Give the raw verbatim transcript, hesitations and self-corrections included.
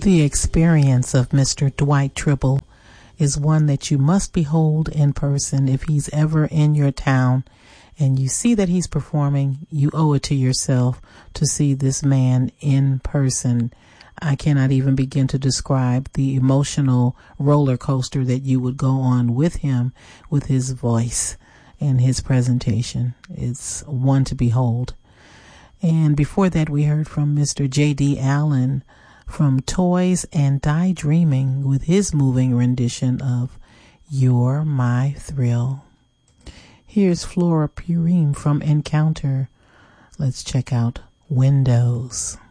The experience of Mister Dwight Tribble is one that you must behold in person. If he's ever in your town and you see that he's performing, you owe it to yourself to see this man in person. I cannot even begin to describe the emotional roller coaster that you would go on with him, with his voice and his presentation. It's one to behold. And before that, we heard from Mister J D. Allen from Toys and Die Dreaming with his moving rendition of You're My Thrill. Here's Flora Purim from Encounter. Let's check out Windows.